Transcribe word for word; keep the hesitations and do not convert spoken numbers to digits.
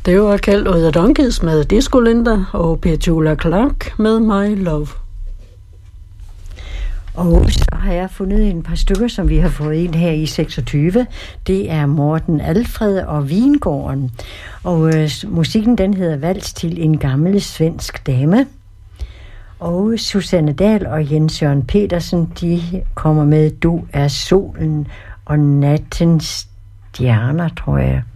Det var kaldt The Donkeys med Disco Linda og Petula Clark med My Love. Og så har jeg fundet en par stykker, som vi har fået ind her i seksogtyve. Det er Morten Alfred og Vingården. Og øh, musikken den hedder Vals til en gammel svensk dame. Og Susanne Dahl og Jens Jørgen Petersen, de kommer med Du er solen og nattens stjerner, tror jeg.